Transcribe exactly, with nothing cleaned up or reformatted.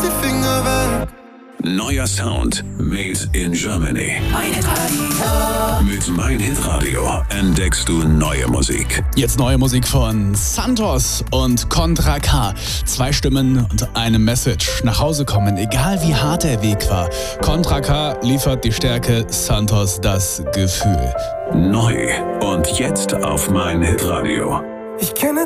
die Finger weg. Neuer Sound made in Germany. Mein Hitradio. Mit Mein Hitradio entdeckst du neue Musik. Jetzt neue Musik von Santos und Contra K. Zwei Stimmen und eine Message. Nach Hause kommen, egal wie hart der Weg war. Contra K liefert die Stärke, Santos das Gefühl. Neu und jetzt auf Mein Hitradio. Ich kenne